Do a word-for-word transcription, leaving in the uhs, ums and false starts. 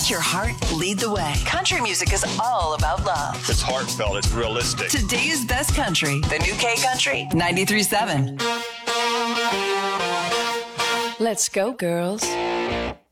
Let your heart lead the way. Country music is all about love. It's heartfelt. It's realistic. Today's best country. The new K Country ninety-three point seven. Let's go, girls.